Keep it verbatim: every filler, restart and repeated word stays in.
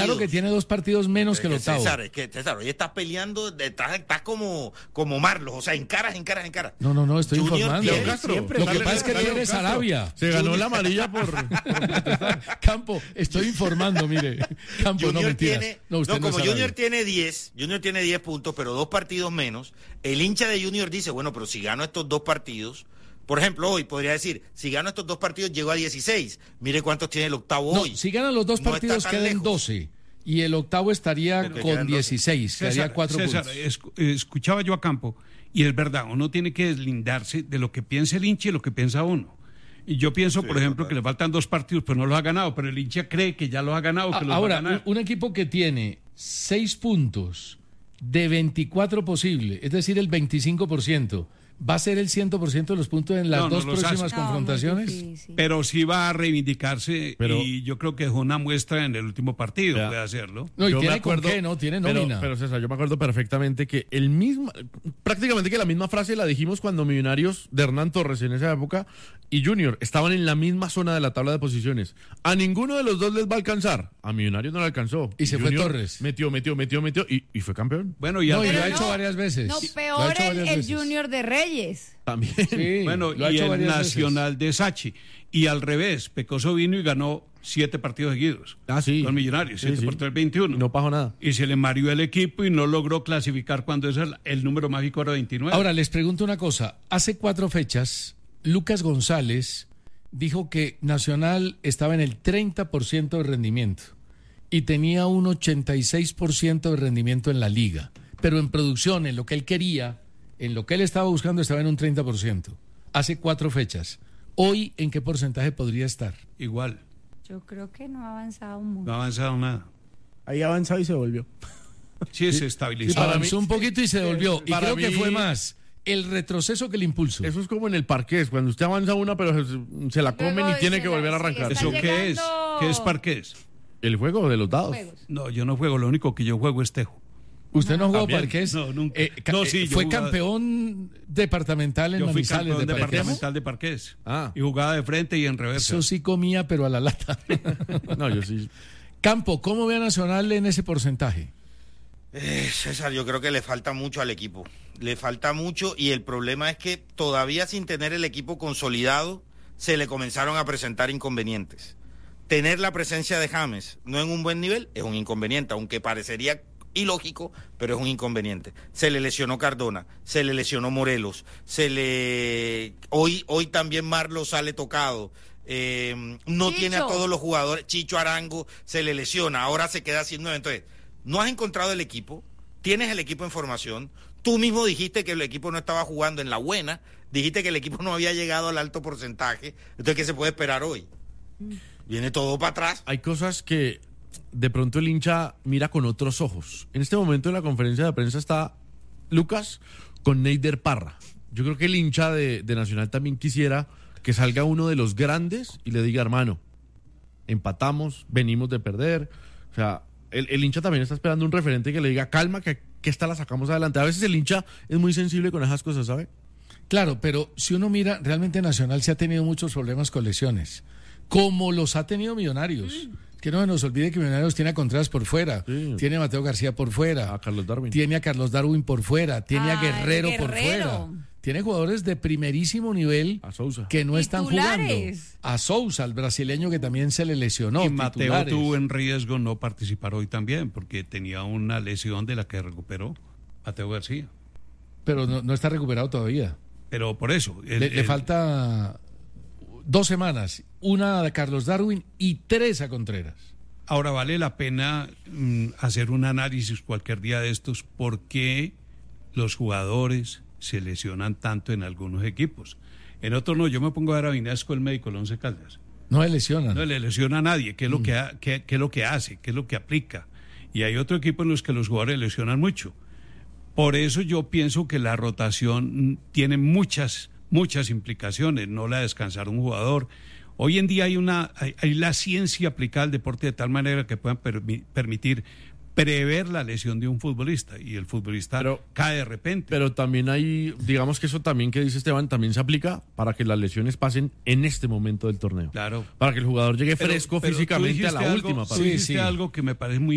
Claro que tiene dos partidos menos es que el que octavo. César, es que César, hoy estás peleando, estás, estás como, como Marlos, o sea, en caras, en caras, en caras. No, no, no, estoy Junior informando. tiene- Castro, siempre Lo que sale- pasa es que sale- tú eres Castro. Arabia. Se ganó Junior- la amarilla por, por protestar. Campo, estoy informando, mire. Campo, no Junior mentiras. tiene, no, no, usted no como es Junior Arabia. tiene diez, Junior tiene diez puntos, pero dos partidos menos, el hincha de Junior dice, bueno, pero si gano estos dos partidos, por ejemplo, hoy podría decir, si gano estos dos partidos, llego a dieciséis. Mire cuántos tiene el octavo No, hoy. si ganan los dos No partidos está tan quedan lejos. doce y el octavo estaría Pero que con quedan doce. dieciséis, que haría César, cuatro César, puntos. escu- escuchaba yo a Campo, y es verdad, uno tiene que deslindarse de lo que piensa el hincha y lo que piensa uno. Y yo pienso, Sí, por ejemplo, total. que le faltan dos partidos, pero no los ha ganado, pero el hincha cree que ya los ha ganado, que los Ahora, va a ganar. un, un equipo que tiene seis puntos de veinticuatro posibles, es decir, el veinticinco por ciento, ¿va a ser el cien por ciento de los puntos en las No, no dos los próximas hace. confrontaciones? No, muy difícil. Pero sí va a reivindicarse, Pero- y yo creo que dejó una muestra en el último partido, Vea. puede hacerlo. No, y Yo me tiene con acuerdo- qué, ¿no? Tiene pero- nómina. Pero, César, yo me acuerdo perfectamente que el mismo, prácticamente que la misma frase la dijimos cuando Millonarios de Hernán Torres en esa época y Junior estaban en la misma zona de la tabla de posiciones. A ninguno de los dos les va a alcanzar. A Millonarios no le alcanzó. Y se fue Junior Torres. Metió, metió, metió, metió y, y fue campeón. Bueno, y No, al y lo ha revés- hecho no, varias veces. No, Lo ha peor hecho el, varias el veces. Junior de Reyes. También. Sí, Bueno, lo ha y hecho el varias veces. Nacional de Sachi. Y al revés, Pecoso vino y ganó siete partidos seguidos. Ah, sí. Con Millonarios, Sí, siete sí. por tres, veintiuno. Y no pasó nada. Y se le mareó el equipo y no logró clasificar cuando es el, el número mágico era veintinueve. Ahora, les pregunto una cosa. Hace cuatro fechas, Lucas González dijo que Nacional estaba en el treinta por ciento de rendimiento y tenía un ochenta y seis por ciento de rendimiento en la liga. Pero en producción, en lo que él quería, en lo que él estaba buscando, estaba en un treinta por ciento. Hace cuatro fechas. Hoy, ¿en qué porcentaje podría estar? Igual, Yo creo que no ha avanzado mucho. no ha avanzado nada. Ahí avanzado y se volvió. Sí, se estabilizó. para Avanzó mí- un poquito y se devolvió. Y para creo que mí- fue más el retroceso que el impulso. Eso es como en el parqués, cuando usted avanza una pero se, se la comen Luego y tiene se que la- volver a sí, arrancar. está ¿Eso qué es? llegando- ¿Qué es parqués? El juego de los dados. Juegos. No, yo no juego, lo único que yo juego es tejo. ¿Usted no jugó También. parqués? No, nunca. Eh, ca- No, eh, sí, yo fue jugaba- campeón departamental en Yo fui Manizales campeón de parqués. departamental de parqués. Ah. Y jugaba de frente y en reversa. Eso sí comía, pero a la lata. No, yo sí. Campo, ¿cómo ve a Nacional en ese porcentaje? Eh, César, yo creo que le falta mucho al equipo. Le falta mucho y el problema es que todavía sin tener el equipo consolidado, se le comenzaron a presentar inconvenientes. Tener la presencia de James no en un buen nivel es un inconveniente, aunque parecería ilógico, pero es un inconveniente. Se le lesionó Cardona, se le lesionó Morelos, se le hoy hoy también Marlo sale tocado. Eh, no Chicho. tiene a todos los jugadores. Chicho Arango se le lesiona, ahora se queda sin nueve. Entonces, no has encontrado el equipo, tienes el equipo en formación. Tú mismo dijiste que el equipo no estaba jugando en la buena, dijiste que el equipo no había llegado al alto porcentaje. Entonces, ¿qué se puede esperar hoy? Viene todo para atrás. Hay cosas que de pronto el hincha mira con otros ojos. En este momento en la conferencia de prensa está Lucas con Neider Parra. Yo creo que el hincha de, de Nacional también quisiera que salga uno de los grandes y le diga, hermano, empatamos, venimos de perder. O sea, el, el hincha también está esperando un referente que le diga, calma, que, que esta la sacamos adelante. A veces el hincha es muy sensible con esas cosas, ¿sabe? Claro, pero si uno mira, realmente Nacional se ha tenido muchos problemas con lesiones, como los ha tenido Millonarios. Que no se nos olvide que Millonarios tiene a Contreras por fuera, Sí. tiene a Mateo García por fuera, A Carlos Darwin. tiene a Carlos Darwin por fuera, tiene a Ah, Guerrero, por Guerrero. fuera. Tiene jugadores de primerísimo nivel A Sousa. que no están jugando. Titulares. A Sousa, el brasileño que también se le lesionó. y Mateo titulares. tuvo en riesgo no participar hoy también, porque tenía una lesión de la que recuperó Mateo García. Pero no, no está recuperado todavía. Pero por eso. el- Le, le el- falta dos semanas, una a Carlos Darwin y tres a Contreras. Ahora vale la pena mm, hacer un análisis cualquier día de estos, por qué los jugadores se lesionan tanto en algunos equipos. En otros no, yo me pongo a ver a Vinasco, el médico, el Once Caldas. No le lesionan. No le lesiona a nadie, ¿qué es lo que, ha- qué- qué es lo que hace? ¿Qué es lo que aplica? Y hay otro equipo en los que los jugadores lesionan mucho. Por eso yo pienso que la rotación mm, tiene muchas, muchas implicaciones, no la de descansar un jugador. Hoy en día hay una, hay, hay la ciencia aplicada al deporte de tal manera que puedan permi- permitir prever la lesión de un futbolista y el futbolista Pero- cae de repente. Pero también hay, digamos que eso también que dice Esteban, también se aplica para que las lesiones pasen en este momento del torneo. Claro. Para que el jugador llegue Pero- fresco pero tú físicamente a dijiste la algo- última. tú para- dijiste Sí, sí. algo que me parece muy